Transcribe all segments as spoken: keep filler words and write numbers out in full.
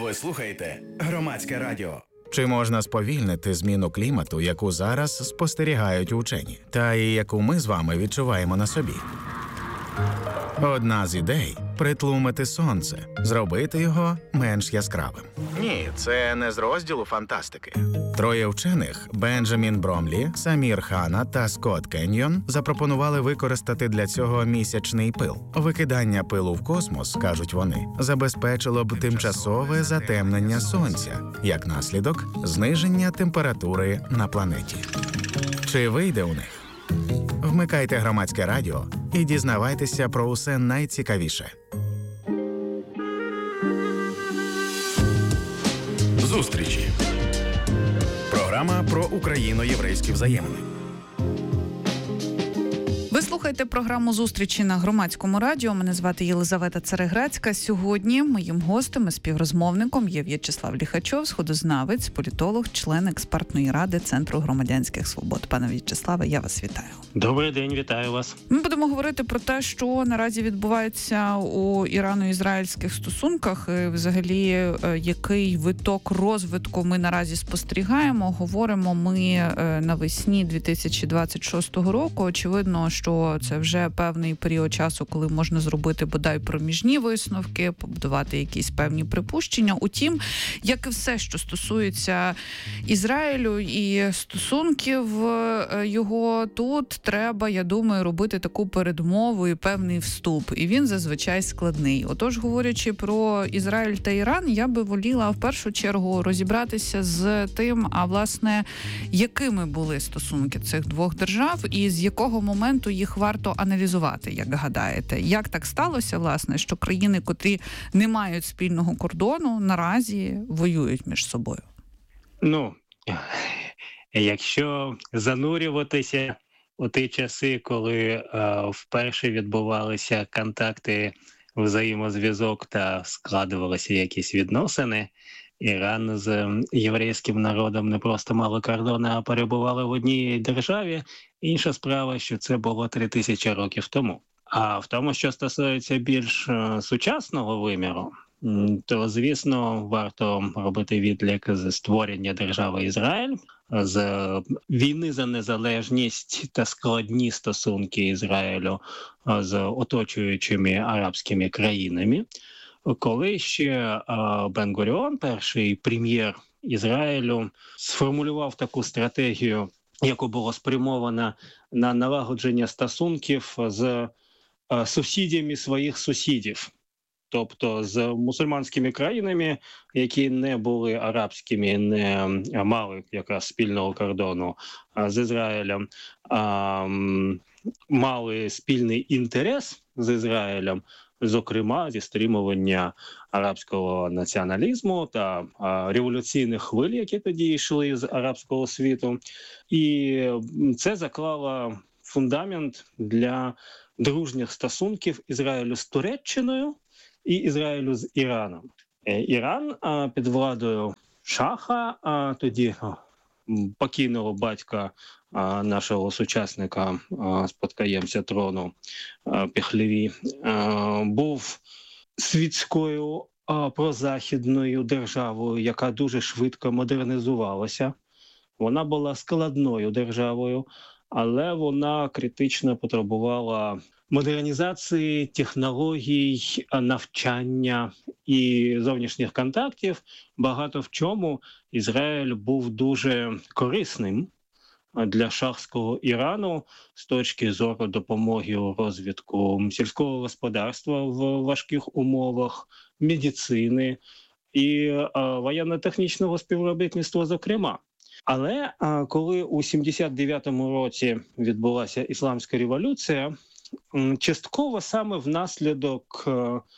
Ви слухаєте Громадське радіо. Чи можна сповільнити зміну клімату, яку зараз спостерігають учені, та і яку ми з вами відчуваємо на собі? Одна з ідей – притлумити сонце, зробити його менш яскравим. Ні, це не з розділу фантастики. Троє вчених – Бенджамін Бромлі, Самір Хана та Скотт Кеньйон – запропонували використати для цього місячний пил. Викидання пилу в космос, кажуть вони, забезпечило б тимчасове затемнення сонця, як наслідок – зниження температури на планеті. Чи вийде у них? Вмикайте Громадське радіо і дізнавайтеся про усе найцікавіше. Зустрічі. Програма про україно-єврейські взаємини. Ви слухаєте програму «Зустрічі» на Громадському радіо. Мене звати Єлизавета Цареградська. Сьогодні моїм гостем і співрозмовником є В'ячеслав Ліхачов, сходознавець, політолог, член експертної ради Центру громадянських свобод. Пане В'ячеславе, я вас вітаю. Добрий день, вітаю вас. Ми будемо говорити про те, що наразі відбувається у ірано-ізраїльських стосунках. І взагалі, який виток розвитку ми наразі спостерігаємо. Говоримо ми навесні дві тисячі двадцять шостого року. Очевидно, що що це вже певний період часу, коли можна зробити бодай проміжні висновки, побудувати якісь певні припущення. Утім, як і все, що стосується Ізраїлю і стосунків його, тут треба, я думаю, робити таку передмову і певний вступ. І він зазвичай складний. Отож, говорячи про Ізраїль та Іран, я би воліла в першу чергу розібратися з тим, а власне, якими були стосунки цих двох держав і з якого моменту їх варто аналізувати, як гадаєте? Як так сталося, власне, що країни, котрі не мають спільного кордону, наразі воюють між собою? Ну, якщо занурюватися у ті часи, коли е, вперше відбувалися контакти, взаємозв'язок та складувалися якісь відносини, Іран з єврейським народом не просто мали кордони, а перебували в одній державі. Інша справа, що це було три тисячі років тому. А в тому, що стосується більш е, сучасного виміру, то, звісно, варто робити відлік з створення держави Ізраїль, з війни за незалежність та складні стосунки Ізраїлю з оточуючими арабськими країнами. Коли ще Бен-Гуріон, перший прем'єр Ізраїлю, сформулював таку стратегію, яка була спрямована на налагодження стосунків з сусідами своїх сусідів, тобто з мусульманськими країнами, які не були арабськими, не мали якраз спільного кордону з Ізраїлем, а мали спільний інтерес з Ізраїлем, зокрема, зі стримування арабського націоналізму та а, революційних хвиль, які тоді йшли з арабського світу. І це заклало фундамент для дружніх стосунків Ізраїлю з Туреччиною і Ізраїлю з Іраном. Іран а, під владою Шаха, а тоді покійного батька а, нашого сучасника, а, спадкоємця трону а, Пехлеві, а, був світською а, прозахідною державою, яка дуже швидко модернізувалася. Вона була складною державою, але вона критично потребувала модернізації, технологій, навчання і зовнішніх контактів. Багато в чому Ізраїль був дуже корисним для шахського Ірану з точки зору допомоги у розвитку сільського господарства в важких умовах, медицини і воєнно-технічного співробітництва, зокрема. Але коли у сімдесят дев'ятому році відбулася Ісламська революція, частково саме внаслідок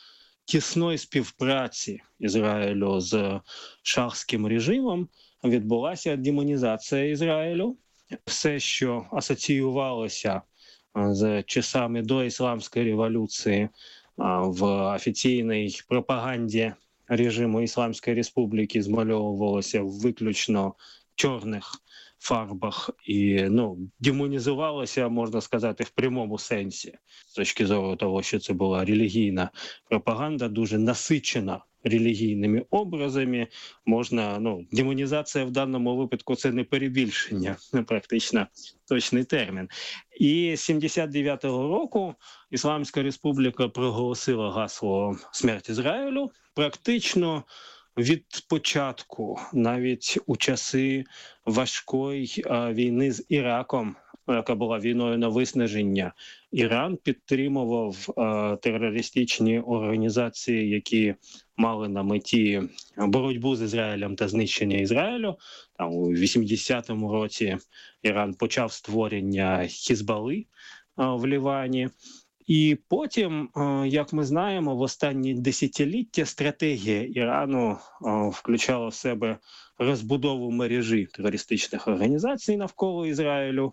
тісної співпраці Ізраїлю з шахським режимом відбулася демонізація Ізраїлю. Все, що асоціювалося з часами до Ісламської революції в офіційній пропаганді режиму Ісламської республіки, змальовувалося виключно чорних фарбах і ну, демонізувалося, можна сказати, в прямому сенсі. З точки зору того, що це була релігійна пропаганда, дуже насичена релігійними образами. Можна, ну, демонізація в даному випадку – це не перебільшення, не практично точний термін. І з сімдесят дев'ятого року Ісламська Республіка проголосила гасло «Смерть Ізраїлю». Практично від початку, навіть у часи важкої а, війни з Іраком, яка була війною на виснаження, Іран підтримував а, терористичні організації, які мали на меті боротьбу з Ізраїлем та знищення Ізраїлю. Там у вісімдесятому році Іран почав створення Хізбалли а, в Лівані. І потім, як ми знаємо, в останні десятиліття стратегія Ірану включала в себе розбудову мережі терористичних організацій навколо Ізраїлю,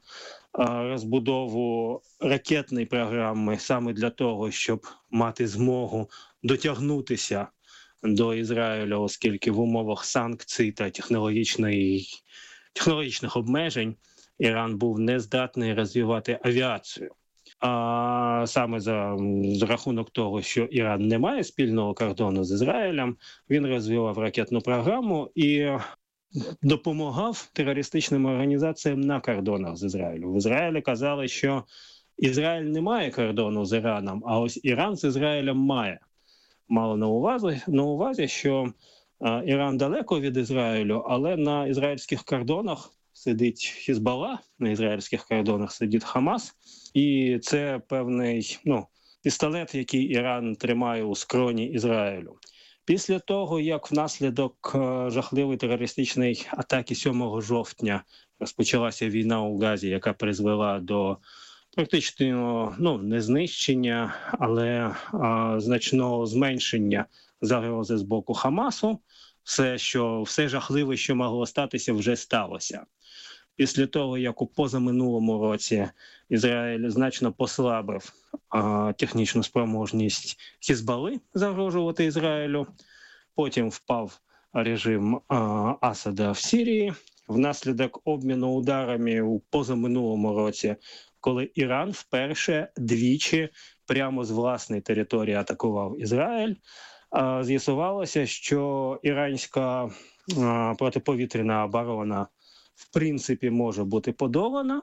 розбудову ракетної програми саме для того, щоб мати змогу дотягнутися до Ізраїлю, оскільки в умовах санкцій та технологічної, технологічних обмежень Іран був не здатний розвивати авіацію. А саме за, за рахунок того, що Іран не має спільного кордону з Ізраїлем, він розвивав ракетну програму і допомагав терористичним організаціям на кордонах з Ізраїлем. В Ізраїлі казали, що Ізраїль не має кордону з Іраном, а ось Іран з Ізраїлем має. Мало на увазі, на увазі що а, Іран далеко від Ізраїлю, але на ізраїльських кордонах сидить Хізбалла, на ізраїльських кордонах сидить Хамас. І це певний, ну, пістолет, який Іран тримає у скроні Ізраїлю. Після того, як внаслідок жахливої терористичної атаки сьомого жовтня розпочалася війна у Газі, яка призвела до практично, ну, не знищення, але а, значного зменшення загрози з боку Хамасу, все, що, все жахливе, що могло статися, вже сталося. Після того, як у позаминулому році Ізраїль значно послабив а, технічну спроможність Хізбалли загрожувати Ізраїлю, потім впав режим а, Асада в Сирії, внаслідок обміну ударами у позаминулому році, коли Іран вперше двічі прямо з власної території атакував Ізраїль, а, з'ясувалося, що іранська а, протиповітряна оборона в принципі може бути подолана.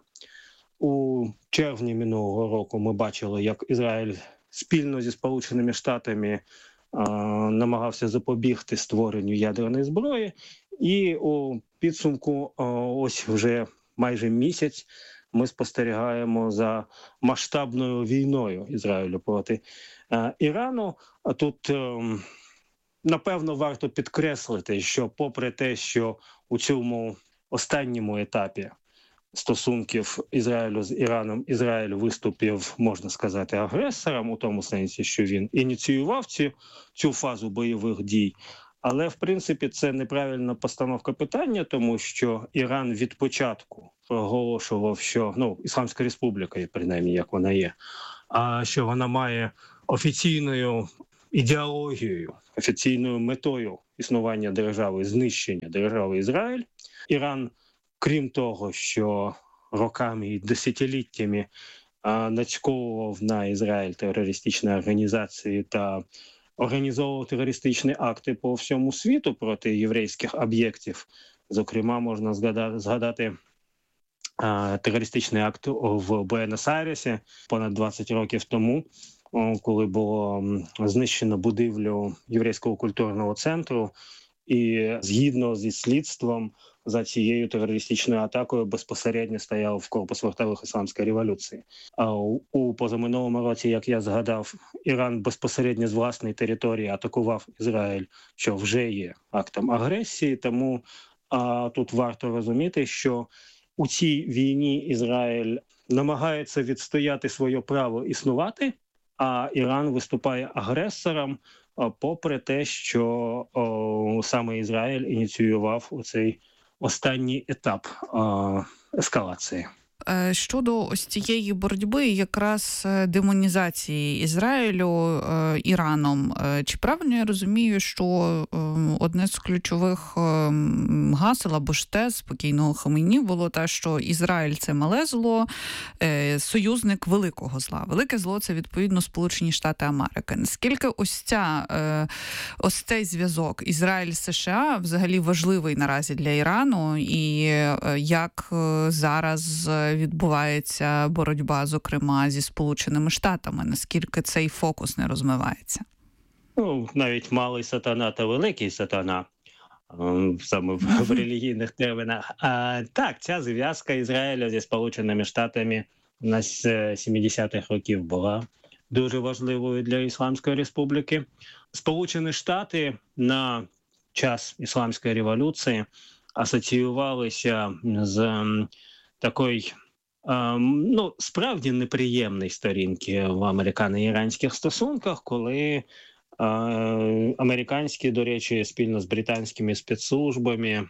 У червні минулого року ми бачили, як Ізраїль спільно зі Сполученими Штатами а, намагався запобігти створенню ядерної зброї. І у підсумку а, ось вже майже місяць ми спостерігаємо за масштабною війною Ізраїлю проти а, Ірану. А тут, а, напевно, варто підкреслити, що попри те, що у цьому останньому етапі стосунків Ізраїлю з Іраном Ізраїль виступив, можна сказати, агресором, у тому сенсі, що він ініціював цю, цю фазу бойових дій. Але, в принципі, це неправильна постановка питання, тому що Іран від початку проголошував, що, ну, Ісламська Республіка, принаймні, як вона є, а що вона має офіційною ідеологією, офіційною метою існування держави, знищення держави Ізраїль. Іран, крім того, що роками і десятиліттями а, нацьковував на Ізраїль терористичні організації та організовував терористичні акти по всьому світу проти єврейських об'єктів. Зокрема, можна згадати, згадати а, терористичний акт в Буенос-Айресі понад двадцять років тому, коли було знищено будівлю Єврейського культурного центру, і згідно зі слідством за цією терористичною атакою безпосередньо стояв в корпус вартових Ісламської революції. А у позаминулому році, як я згадав, Іран безпосередньо з власної території атакував Ізраїль, що вже є актом агресії, тому а, тут варто розуміти, що у цій війні Ізраїль намагається відстояти своє право існувати, а Іран виступає агресором, попри те, що о, саме Ізраїль ініціював оцей останній етап о, ескалації. Щодо ось цієї боротьби, якраз демонізації Ізраїлю Іраном, чи правильно я розумію, що одне з ключових гасел або ж тез спокійного Хомейні було те, що Ізраїль – це мале зло, союзник великого зла. Велике зло – це, відповідно, Сполучені Штати Америки. Наскільки ось ця, ось цей зв'язок Ізраїль-США взагалі важливий наразі для Ірану, і як зараз відбувається боротьба, зокрема, зі Сполученими Штатами? Наскільки цей фокус не розмивається? Ну, навіть малий сатана та великий сатана, саме в, в релігійних термінах. А, так, ця зв'язка Ізраїля зі Сполученими Штатами на сімдесятих років була дуже важливою для Ісламської Республіки. Сполучені Штати на час Ісламської революції асоціювалися з такою, ну, справді неприємної сторінки в американо-іранських стосунках, коли американські, до речі, спільно з британськими спецслужбами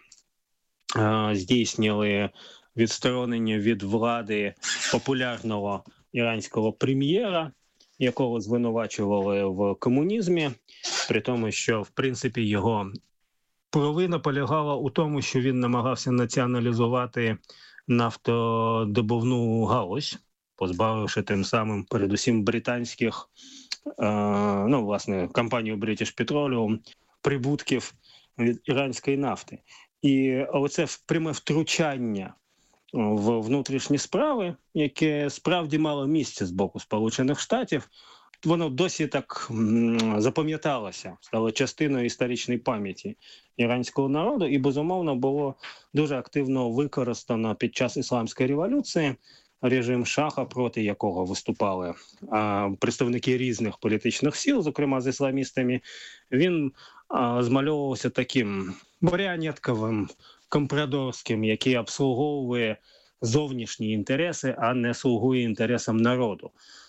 здійснили відсторонення від влади популярного іранського прем'єра, якого звинувачували в комунізмі, при тому, що, в принципі, його провина полягала у тому, що він намагався націоналізувати нафтодобувну галузь, позбавивши тим самим передусім британських, е, ну, власне, компанію British Petroleum прибутків від іранської нафти. І оце пряме втручання в внутрішні справи, яке справді мало місце з боку Сполучених Штатів, воно досі так запам'яталося, стало частиною історичної пам'яті іранського народу і, безумовно, було дуже активно використано під час Ісламської революції. Режим Шаха, проти якого виступали а, представники різних політичних сил, зокрема з ісламістами, він а, змальовувався таким маріонетковим, компрадорським, який обслуговує зовнішні інтереси, а не слугує інтересам народу.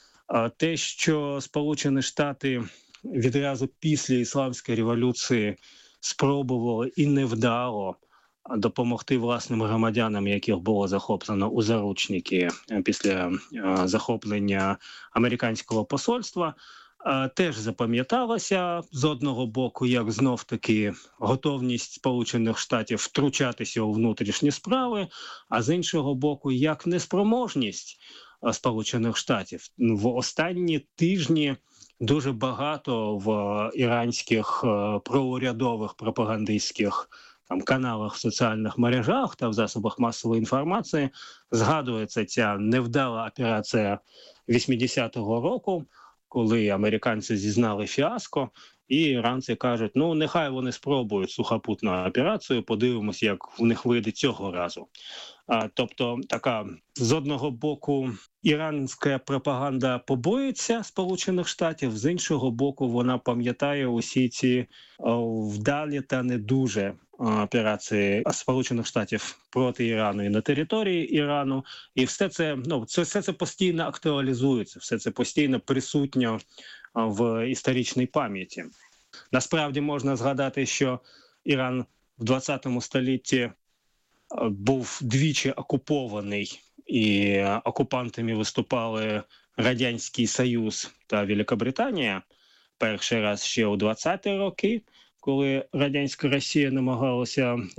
А те, що Сполучені Штати відразу після Ісламської революції спробували і невдало допомогти власним громадянам, яких було захоплено у заручники після захоплення американського посольства, теж запам'яталося з одного боку, як знов-таки готовність Сполучених Штатів втручатися у внутрішні справи, а з іншого боку, як неспроможність Сполучених Штатів. В останні тижні дуже багато в іранських проурядових пропагандистських там каналах в соціальних мережах та в засобах масової інформації згадується ця невдала операція вісімдесятого року, коли американці зізнали фіаско, і іранці кажуть, ну, нехай вони спробують сухопутну операцію, подивимося, як в них вийде цього разу. А, тобто, така, з одного боку, іранська пропаганда побоїться Сполучених Штатів, з іншого боку, вона пам'ятає усі ці о, вдалі та не дуже операції Сполучених Штатів проти Ірану і на території Ірану. І все це, ну, це, все це постійно актуалізується, все це постійно присутньо в історичній пам'яті. Насправді можна згадати, що Іран в двадцятому столітті був двічі окупований, і окупантами виступали Радянський Союз та Великобританія. Перший раз ще у двадцяті роки, коли радянська Росія намагалася